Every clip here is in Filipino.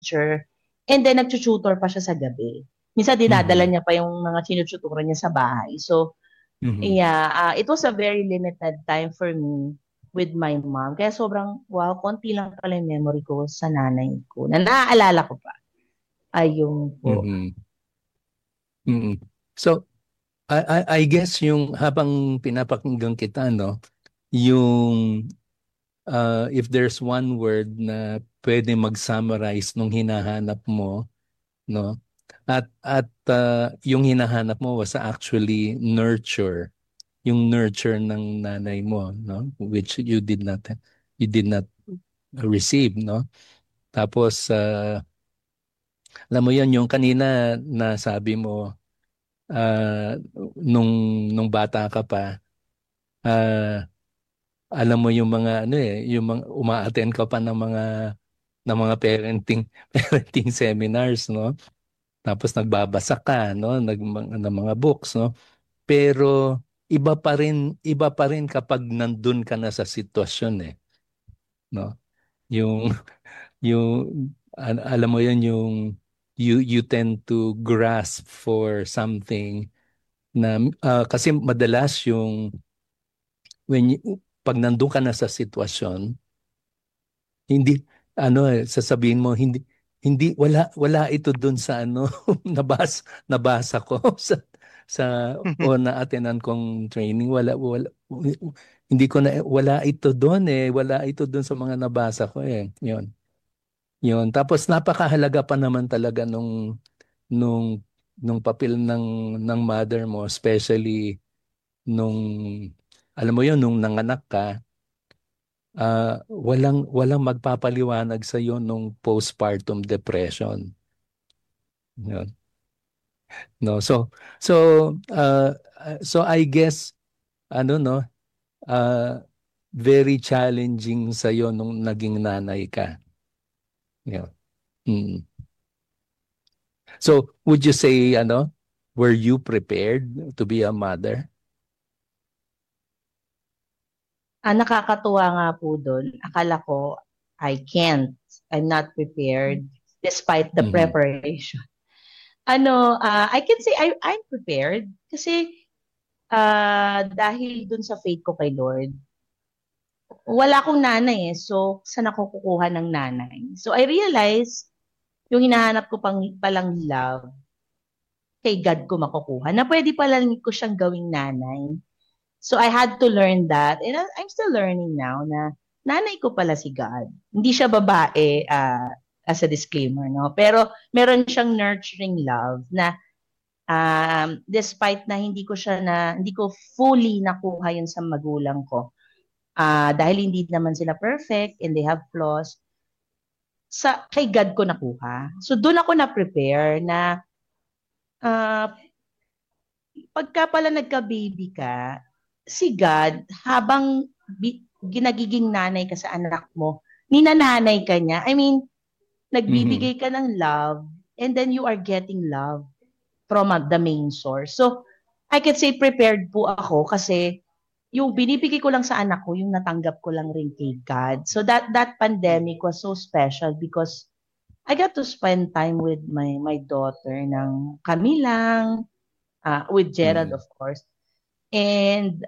teacher, and then nagtututor pa siya sa gabi. Minsan dinadala Mhm. niya pa yung mga tinututuran niya sa bahay. So, Mhm. yeah, it was a very limited time for me with my mom. Kaya sobrang, wow, konti lang pala yung memory ko sa nanay ko. Na naaalala ko pa. Ayun po. Mhm. Mhm. So, I guess yung habang pinapakinggan kita, no, yung if there's one word na pwede mag-summarize nung hinahanap mo, no, at yung hinahanap mo was actually nurture, yung nurture ng nanay mo, no, which you did not receive, no. Tapos alam mo yon yung kanina na sabi mo ah, nung bata ka pa, ah, alam mo yung mga ano yung mga uma-attend ka pa ng mga parenting seminars, no? Tapos nagbabasa ka, no, ng mga books, no? Pero iba pa rin kapag nandun ka na sa sitwasyon no? Yung alam mo yun yung you tend to grasp for something na kasi madalas yung pag nandun ka na sa sitwasyon, hindi sasabihin mo hindi wala ito dun sa nabasa ko o na-attendan kong training, hindi ko na wala ito doon wala ito doon sa mga nabasa ko yun tapos napakahalaga pa naman talaga nung papel ng mother mo, especially nung alam mo yun nung nanganak ka. Walang magpapaliwanag sa iyo nung postpartum depression. Yun. No, so I guess no, uh, very challenging sa iyo nung naging nanay ka. Yeah. Mm. So would you say were you prepared to be a mother? Nakakatuwa nga po doon. Akala ko, I can't. I'm not prepared despite the Mhm. preparation. I can say I'm prepared kasi dahil dun sa faith ko kay Lord, wala akong nanay eh. So, saan ako kukuha ng nanay? So, I realized yung hinahanap ko palang love, kay God ko makukuha, na pwede pala ko siyang gawing nanay. So, I had to learn that. And I'm still learning now na nanay ko pala si God. Hindi siya babae, as a disclaimer, no? Pero meron siyang nurturing love na despite na hindi ko fully nakuha yun sa magulang ko. Dahil hindi naman sila perfect and they have flaws, kay God ko nakuha. So doon ako na-prepare na ah, pagka pala nagka-baby ka, si God, habang ginagiging nanay ka sa anak mo, ninananay ka niya. I mean, Mhm. nagbibigay ka ng love and then you are getting love from the main source. So, I could say prepared po ako kasi yung binibigay ko lang sa anak ko, yung natanggap ko lang rin kay God. So that pandemic was so special because I got to spend time with my daughter ng kami lang, with Gerald Mhm. of course. And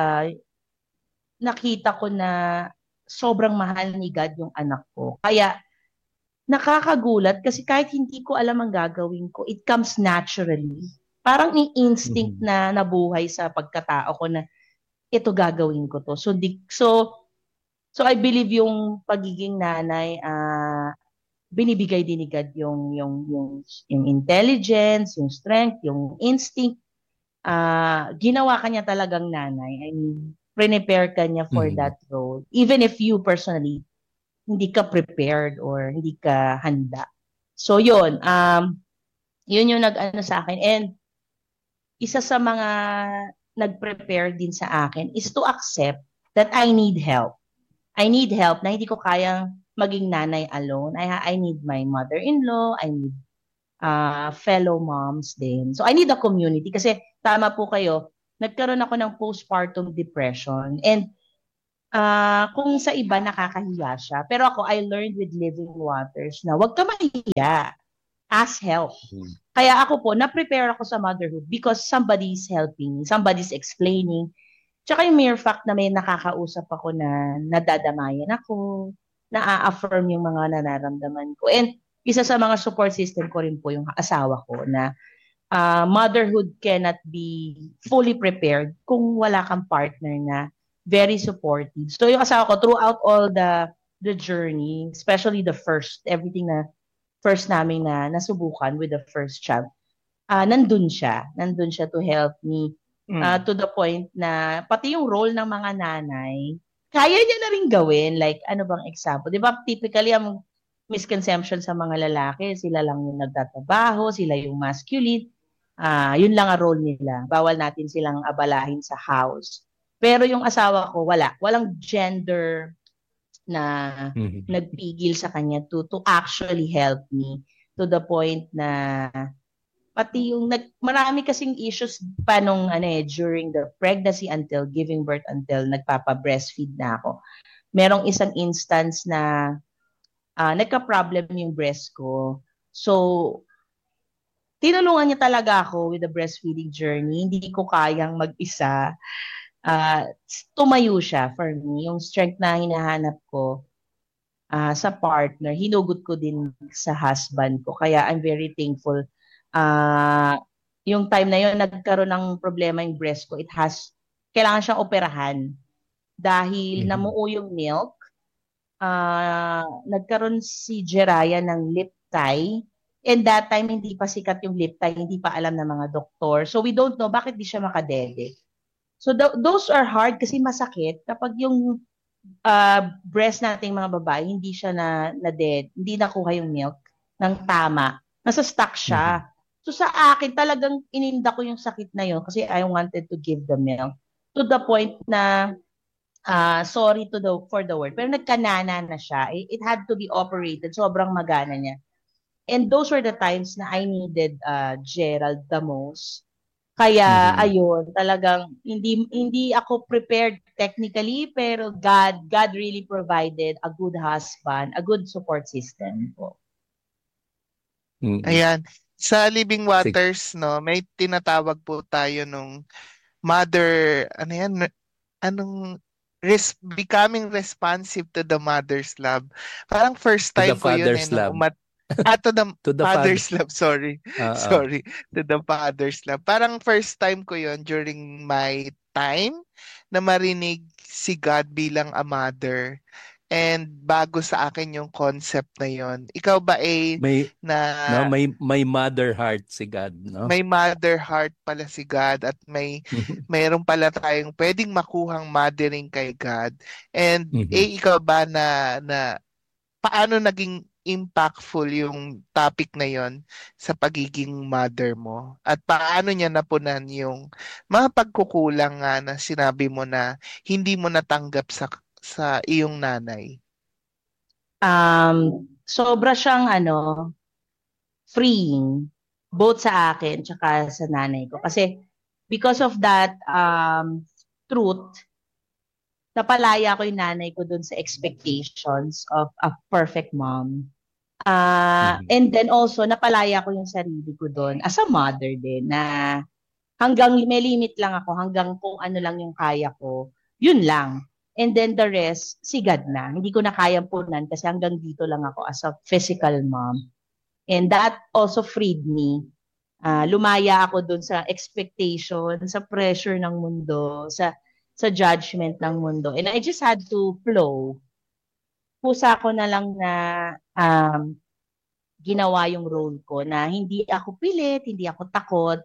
nakita ko na sobrang mahal ni God yung anak ko. Kaya nakakagulat kasi kahit hindi ko alam ang gagawin ko, it comes naturally. Parang yung instinct Mhm. na nabuhay sa pagkatao ko na ito gagawin ko to. So I believe yung pagiging nanay, binibigay din ni God yung intelligence, yung strength, yung instinct. Ginawa ka niya talagang nanay. I mean, prepare ka niya for Mhm. that role. Even if you personally hindi ka prepared or hindi ka handa. So yun yung nag-ano sa akin. And isa sa mga nag-prepare din sa akin is to accept that I need help. I need help na hindi ko kayang maging nanay alone. I need my mother-in-law. I need fellow moms din. So I need a community kasi tama po kayo, nagkaroon ako ng postpartum depression. And Kung sa iba nakakahiya siya. Pero ako, I learned with Living Waters na wag ka mahiya. Ask help. Mm. Kaya ako po, na-prepare ako sa motherhood because somebody's helping, somebody's explaining. Tsaka yung mere fact na may nakakausap ako na nadadamayan ako, na-affirm yung mga nararamdaman ko. And isa sa mga support system ko rin po yung asawa ko na motherhood cannot be fully prepared kung wala kang partner na very supportive. So yung asawa ko, throughout all the journey, especially the first, everything na first namin na nasubukan with the first child, nandun siya. Nandun siya to help me to the point na pati yung role ng mga nanay, kaya niya na rin gawin. Like, ano bang example? Di ba, typically, ang misconception sa mga lalaki, sila lang yung nagtatrabaho, sila yung masculine. Yun lang ang role nila. Bawal natin silang abalahin sa house. Pero yung asawa ko, wala. Walang gender na nagpigil sa kanya to actually help me to the point na pati yung marami kasing issues pa nung during the pregnancy until giving birth until nagpapa-breastfeed na ako. Merong isang instance na nagka-problem yung breast ko. So, tinulungan niya talaga ako with the breastfeeding journey. Hindi ko kayang mag-isa. Tumayo siya for me. Yung strength na hinahanap ko sa partner, hinugot ko din sa husband ko. Kaya I'm very thankful. Yung time na yun, nagkaroon ng problema yung breast ko. Kailangan siyang operahan. Dahil namuo yung milk, nagkaroon si Jeraya ng lip tie. And that time, hindi pa sikat yung lip tie, hindi pa alam ng mga doktor. So we don't know bakit di siya makadede. So those are hard kasi masakit kapag yung breast nating mga babae, hindi siya na-dead, hindi nakuha yung milk ng tama. Nasa stuck siya. So sa akin, talagang ininda ko yung sakit na yun kasi I wanted to give the milk. To the point na, sorry for the word, pero nagkanana na siya. It had to be operated. Sobrang magana niya. And those were the times na I needed Gerald the most. Kaya ayun, talagang hindi ako prepared technically, pero God really provided a good husband, a good support system po. Ayan. Sa Living Waters, no, may tinatawag po tayo nung mother, becoming responsive to the mother's love. Parang first time ko yun nung to the father's love, sorry. Sorry, to the father's love. Parang first time ko yon during my time na marinig si God bilang a mother. And bago sa akin yung concept na yon. Ikaw ba may mother heart si God, no? May mother heart pala si God at mayroon pala tayong pwedeng makuhang mothering kay God. And ikaw ba na paano naging impactful yung topic na yon sa pagiging mother mo? At paano niya napunan yung mga pagkukulang nga na sinabi mo na hindi mo natanggap sa iyong nanay? Sobra siyang freeing both sa akin tsaka sa nanay ko. Kasi because of that truth, napalaya ko yung nanay ko dun sa expectations of a perfect mom. And then also, napalaya ko yung sarili ko doon as a mother din na hanggang may limit lang ako, hanggang kung ano lang yung kaya ko, yun lang. And then the rest, sigad na. Hindi ko na kayang punan kasi hanggang dito lang ako as a physical mom. And that also freed me. Lumaya ako doon sa expectation, sa pressure ng mundo, sa judgment ng mundo. And I just had to flow. Pusa ko na lang na ginawa yung role ko na hindi ako pilit, hindi ako takot.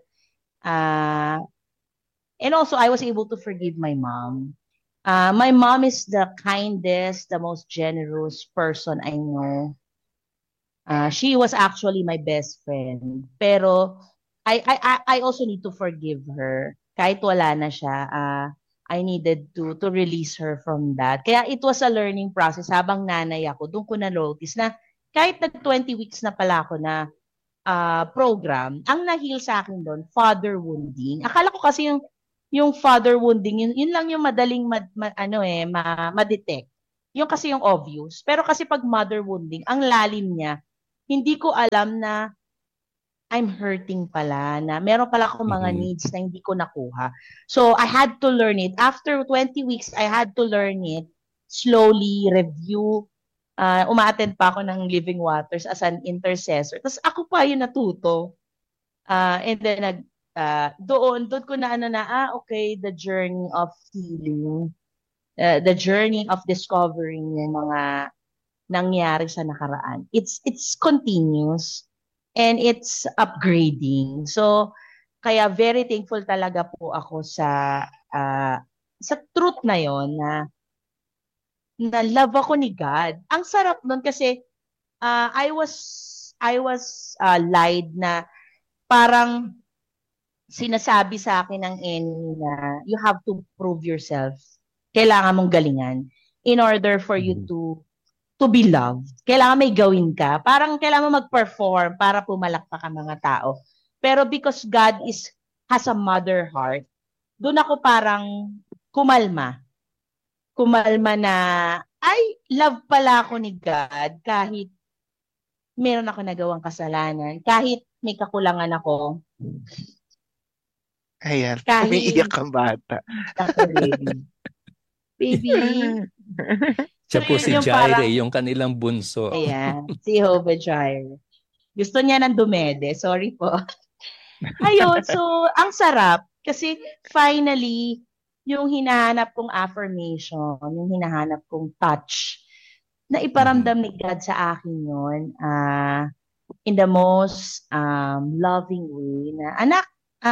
And also, I was able to forgive my mom. My mom is the kindest, the most generous person I know. She was actually my best friend. Pero I also need to forgive her. Kahit wala na siya, I needed to release her from that. Kaya it was a learning process. Habang nanay ako, doon ko na-notice na kahit nag 20 weeks na pala ako na program, ang na-heal sa akin doon, father wounding. Akala ko kasi yung yung father wounding, yun lang yung madaling ma-detect. Yung kasi yung obvious. Pero kasi pag mother wounding, ang lalim niya, hindi ko alam na I'm hurting pala, na meron pala akong mga needs na hindi ko nakuha. So, I had to learn it. After 20 weeks, I had to learn it, slowly review. Uma-attend pa ako ng Living Waters as an intercessor. Tapos ako pa yung natuto. And then, doon ko na okay, the journey of healing, the journey of discovering yung mga nangyari sa nakaraan. It's continuous. And it's upgrading. So, kaya very thankful talaga po ako sa truth na yon na love ako ni God. Ang sarap nun kasi I was lied na parang sinasabi sa akin ng enemy na you have to prove yourself. Kailangan mong galingan in order for you to be loved. Kailangan may gawin ka. Parang kailangan mag-perform para pumalakpak ang mga tao. Pero because God has a mother heart, doon ako parang kumalma. Kumalma na, love pala ako ni God kahit meron ako nagawang kasalanan. Kahit may kakulangan ako. Ayan, umiiyak ang bata. Baby. Siya po si Jaire, yung kanilang bunso. Ayan, si Jehovah Jireh. Gusto niya ng dumede. Sorry po. Ayun, so ang sarap kasi finally, yung hinahanap kong affirmation, yung hinahanap kong touch, na iparamdam ni God sa akin yun in the most loving way na, anak,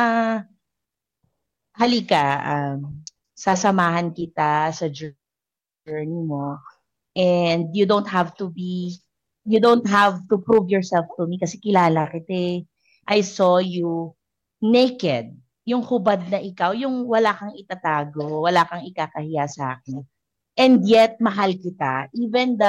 halika, sasamahan kita sa journey mo. And you don't have to prove yourself to me kasi kilala kita. I saw you naked. Yung hubad na ikaw, yung wala kang itatago, wala kang ikakahiya sa akin. And yet, mahal kita. Even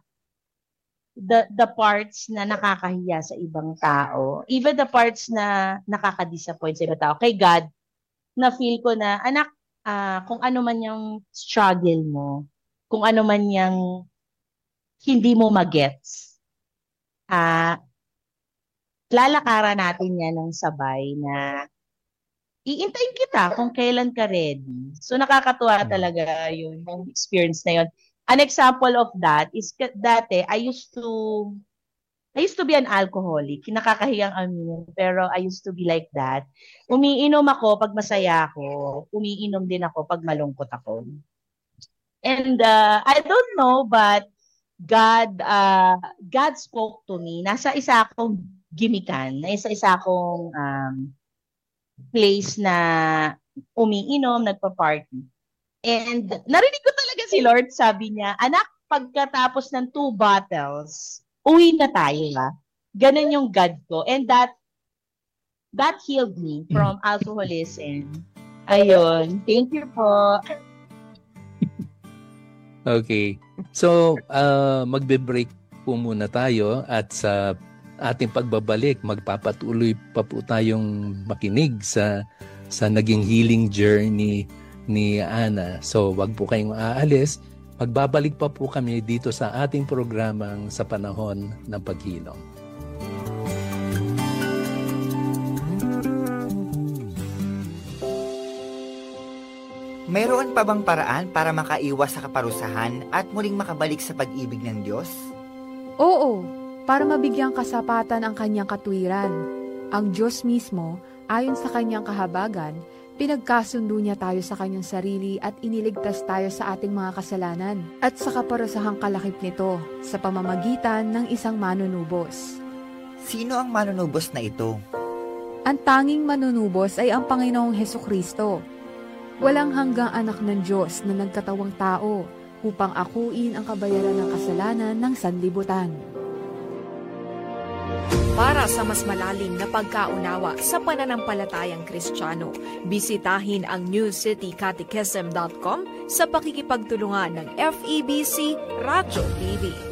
the parts na nakakahiya sa ibang tao, even the parts na nakaka-disappoint sa ibang tao, kay God, na feel ko na, anak, kung ano man yung struggle mo, kung ano man yung hindi mo magets, lalakaran natin yan ng sabay na iintayin kita kung kailan ka ready. So nakakatuwa talaga yung experience na yun. An example of that is dati I used to be an alcoholic. Nakakahiyang aminin, pero I used to be like that. Umiinom ako pag masaya ako. Umiinom din ako pag malungkot ako. And I don't know, but God spoke to me. Nasa isa akong gimikan, nasa isa akong place na umiinom, nagpa-party. And narinig ko talaga si Lord, sabi niya, anak, pagkatapos ng 2 bottles, uwi na tayo, ha? Ganun yung God ko. And that healed me from alcoholism. Ayun. Thank you po. Okay. So, magbe-break po muna tayo at sa ating pagbabalik, magpapatuloy pa po tayong makinig sa naging healing journey ni Ana. So, wag po kayong aalis. Magbabalik pa po kami dito sa ating programang Sa Panahon ng Paghilom. Mayroon pa bang paraan para makaiwas sa kaparusahan at muling makabalik sa pag-ibig ng Diyos? Oo, para mabigyang kasapatan ang kanyang katwiran. Ang Diyos mismo, ayon sa kanyang kahabagan, pinagkasundo niya tayo sa kanyang sarili at iniligtas tayo sa ating mga kasalanan at sa kaparusahang kalakip nito sa pamamagitan ng isang manunubos. Sino ang manunubos na ito? Ang tanging manunubos ay ang Panginoong Hesukristo. Walang hanggang anak ng Diyos na nagkatawang tao upang akuin ang kabayaran ng kasalanan ng sanlibutan. Para sa mas malalim na pagkaunawa sa pananampalatayang Kristiyano, bisitahin ang newcitycatechism.com sa pakikipagtulungan ng FEBC Radio TV.